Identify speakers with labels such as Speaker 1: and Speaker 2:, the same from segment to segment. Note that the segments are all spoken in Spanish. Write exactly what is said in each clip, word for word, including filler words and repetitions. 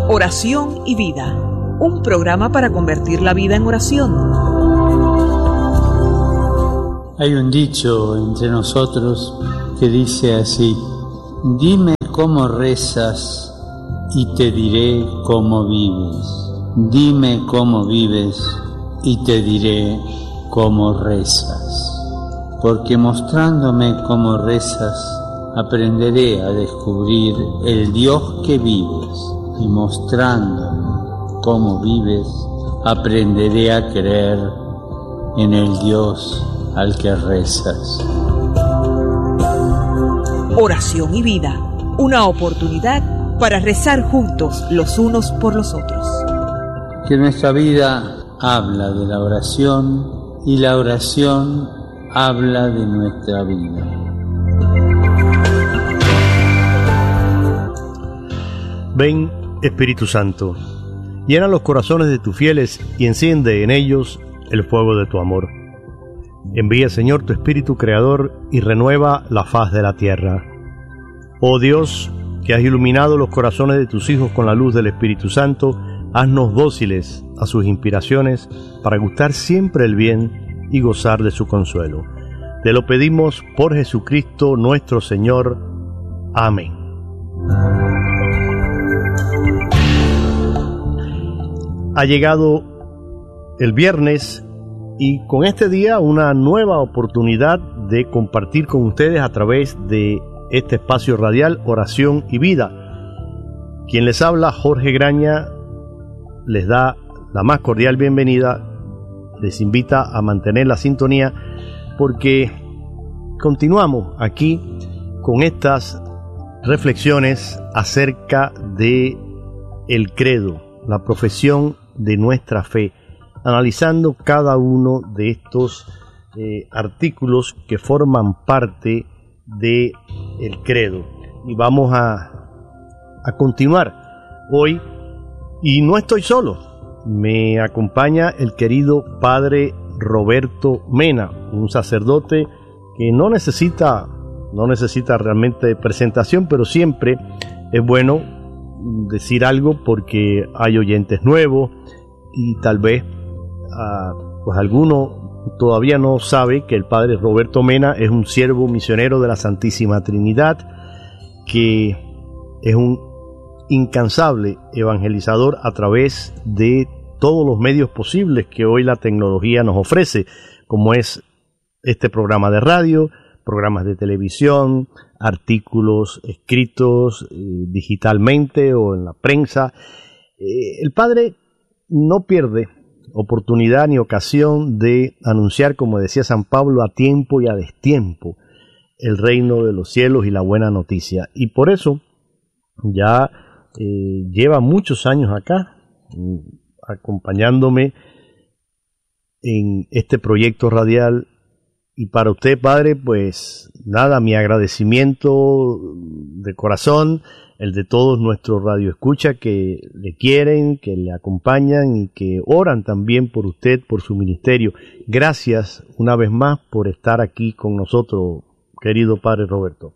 Speaker 1: Oración y vida, un programa para convertir la vida en oración.
Speaker 2: Hay un dicho entre nosotros que dice así: dime cómo rezas y te diré cómo vives. Dime cómo vives y te diré cómo rezas. Porque mostrándome cómo rezas, aprenderé a descubrir el Dios que vives. Y mostrándome cómo vives, aprenderé a creer en el Dios al que rezas.
Speaker 1: Oración y vida, una oportunidad para rezar juntos los unos por los otros.
Speaker 2: Que nuestra vida habla de la oración y la oración habla de nuestra vida.
Speaker 3: Ven, Espíritu Santo, llena los corazones de tus fieles y enciende en ellos el fuego de tu amor. Envía, Señor, tu Espíritu Creador y renueva la faz de la tierra. Oh Dios, que has iluminado los corazones de tus hijos con la luz del Espíritu Santo, haznos dóciles a sus inspiraciones para gustar siempre el bien y gozar de su consuelo. Te lo pedimos por Jesucristo nuestro Señor. Amén. Ha llegado el viernes y con este día una nueva oportunidad de compartir con ustedes a través de este espacio radial Oración y Vida. Quien les habla, Jorge Graña, les da la más cordial bienvenida, les invita a mantener la sintonía porque continuamos aquí con estas reflexiones acerca de el credo, la profesión de nuestra fe, analizando cada uno de estos eh, artículos que forman parte de el credo. Y vamos a, a continuar hoy, y no estoy solo, me acompaña el querido padre Roberto Mena, un sacerdote que no necesita, no necesita realmente presentación, pero siempre es bueno decir algo porque hay oyentes nuevos y tal vez uh, pues alguno todavía no sabe que el padre Roberto Mena es un siervo misionero de la Santísima Trinidad, que es un incansable evangelizador a través de todos los medios posibles que hoy la tecnología nos ofrece, como es este programa de radio, programas de televisión, artículos escritos eh, digitalmente o en la prensa. Eh, el padre no pierde oportunidad ni ocasión de anunciar, como decía San Pablo, a tiempo y a destiempo el reino de los cielos y la buena noticia. Y por eso ya eh, lleva muchos años acá, acompañándome en este proyecto radial. Y para usted, padre, pues nada, mi agradecimiento de corazón, el de todos nuestros radioescuchas que le quieren, que le acompañan y que oran también por usted, por su ministerio. Gracias una vez más por estar aquí con nosotros, querido padre Roberto.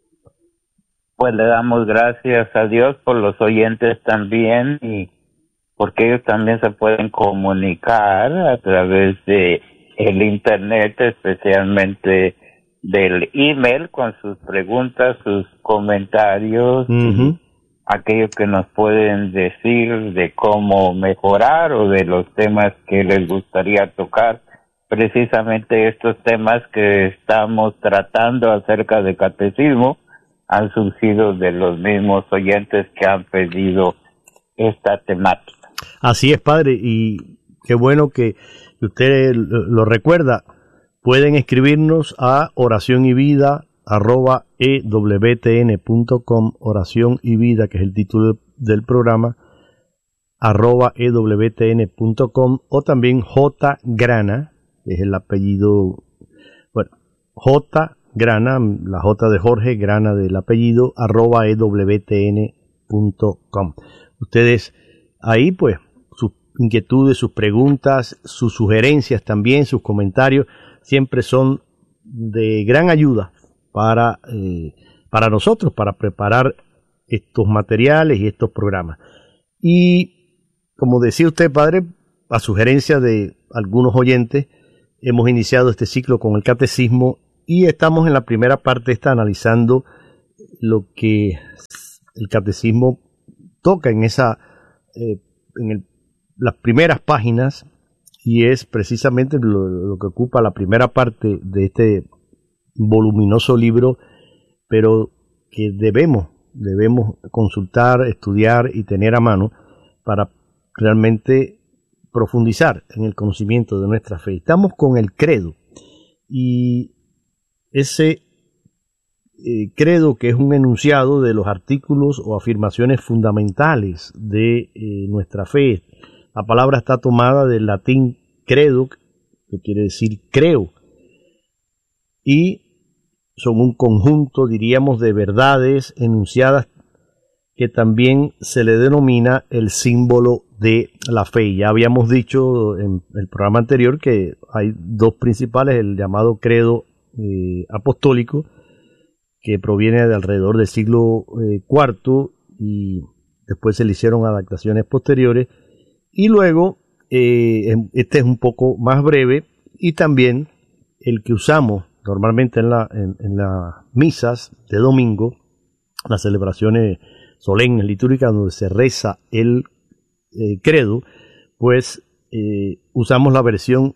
Speaker 4: Pues le damos gracias a Dios por los oyentes también, y porque ellos también se pueden comunicar a través de el internet, especialmente del email, con sus preguntas, sus comentarios, uh-huh. aquellos que nos pueden decir de cómo mejorar o de los temas que les gustaría tocar. Precisamente estos temas que estamos tratando acerca de catecismo han surgido de los mismos oyentes que han pedido esta temática.
Speaker 3: Así es, padre, y qué bueno que usted lo recuerda. Pueden escribirnos a oración y vida arroba e w t n punto com, oración y vida, que es el título del programa, arroba e w t n punto com, o también J Grana, que es el apellido, bueno, J Grana, la J de Jorge, Grana del apellido, arroba e w t n punto com. Ustedes ahí, pues, sus inquietudes, sus preguntas, sus sugerencias también, sus comentarios, siempre son de gran ayuda para, eh, para nosotros, para preparar estos materiales y estos programas. Y como decía usted, padre, a sugerencia de algunos oyentes, hemos iniciado este ciclo con el catecismo y estamos en la primera parte esta analizando lo que el catecismo toca en esa eh, en el, las primeras páginas, y es precisamente lo, lo que ocupa la primera parte de este voluminoso libro, pero que debemos debemos consultar, estudiar y tener a mano para realmente profundizar en el conocimiento de nuestra fe. Estamos con el credo, y ese eh, credo, que es un enunciado de los artículos o afirmaciones fundamentales de eh, nuestra fe. La palabra está tomada del latín credo, que quiere decir creo, y son un conjunto, diríamos, de verdades enunciadas que también se le denomina el símbolo de la fe. Ya habíamos dicho en el programa anterior que hay dos principales, el llamado credo eh, apostólico, que proviene de alrededor del siglo eh, cuarto, y después se le hicieron adaptaciones posteriores, y luego eh, este es un poco más breve, y también el que usamos normalmente en, la, en, en las misas de domingo, las celebraciones solemnes litúrgicas donde se reza el eh, credo, pues eh, usamos la versión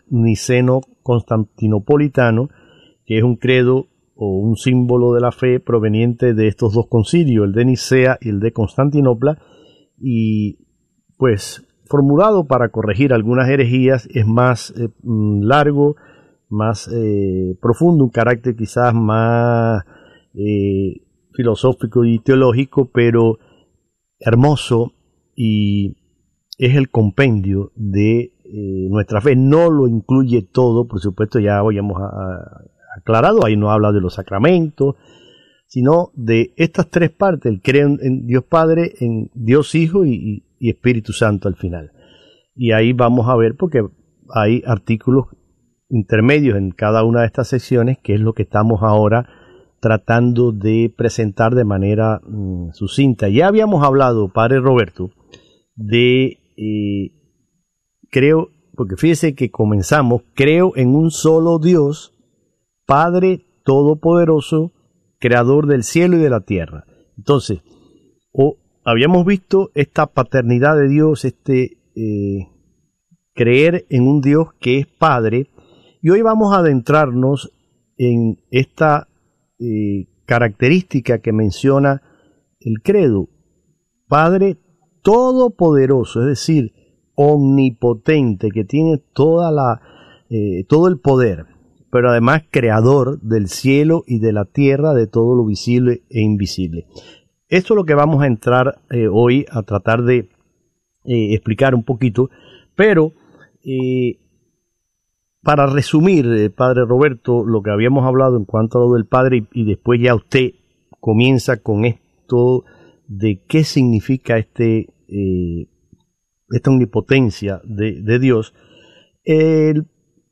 Speaker 3: niceno-constantinopolitano, que es un credo o un símbolo de la fe proveniente de estos dos concilios, el de Nicea y el de Constantinopla, y pues formulado para corregir algunas herejías, es más eh, largo, más eh, profundo, un carácter quizás más eh, filosófico y teológico, pero hermoso, y es el compendio de eh, nuestra fe. No lo incluye todo, por supuesto, ya habíamos a, a, aclarado, ahí no habla de los sacramentos, sino de estas tres partes: el creo en, en Dios Padre, en Dios Hijo y, y Espíritu Santo al final. Y ahí vamos a ver, porque hay artículos intermedios en cada una de estas secciones, que es lo que estamos ahora tratando de presentar de manera mm, sucinta. Ya habíamos hablado, padre Roberto, de, eh, creo, porque fíjese que comenzamos, creo en un solo Dios, Padre Todopoderoso, Creador del cielo y de la tierra. Entonces, o, habíamos visto esta paternidad de Dios, este eh, creer en un Dios que es Padre. Y hoy vamos a adentrarnos en esta eh, característica que menciona el credo: Padre Todopoderoso, es decir, omnipotente, que tiene toda la, eh, todo el poder, pero además creador del cielo y de la tierra, de todo lo visible e invisible. Esto es lo que vamos a entrar eh, hoy a tratar de eh, explicar un poquito, pero eh, para resumir, eh, padre Roberto, lo que habíamos hablado en cuanto a lo del Padre, y, y después ya usted comienza con esto de qué significa este eh, esta omnipotencia de, de Dios. El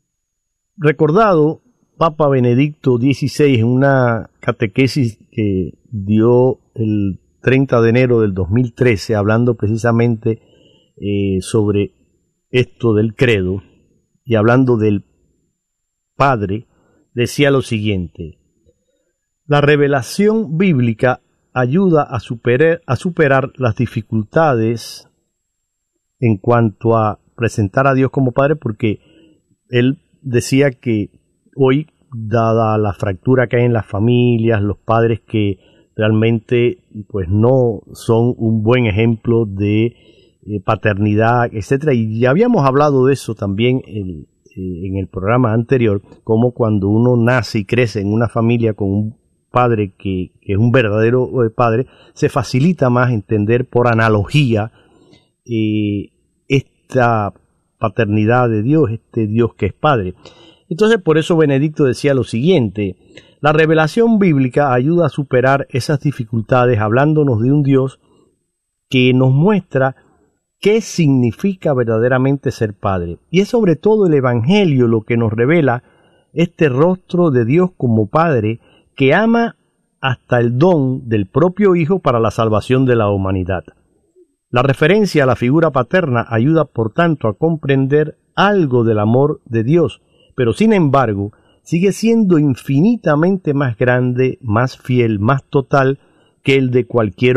Speaker 3: recordado Papa Benedicto dieciséis, en una catequesis que dio el treinta de enero del dos mil trece, hablando precisamente eh, sobre esto del credo, y hablando del Padre, decía lo siguiente: la revelación bíblica ayuda a superar, a superar las dificultades en cuanto a presentar a Dios como Padre, porque él decía que hoy, dada la fractura que hay en las familias, los padres que realmente pues no son un buen ejemplo de eh, paternidad, etcétera, y ya habíamos hablado de eso también en, en el programa anterior, como cuando uno nace y crece en una familia con un padre que, que es un verdadero padre, se facilita más entender por analogía eh, esta paternidad de Dios, este Dios que es Padre. Entonces, por eso Benedicto decía lo siguiente: la revelación bíblica ayuda a superar esas dificultades, hablándonos de un Dios que nos muestra qué significa verdaderamente ser Padre. Y es sobre todo el Evangelio lo que nos revela este rostro de Dios como Padre, que ama hasta el don del propio Hijo para la salvación de la humanidad. La referencia a la figura paterna ayuda, por tanto, a comprender algo del amor de Dios, pero sin embargo, sigue siendo infinitamente más grande, más fiel, más total que el de cualquier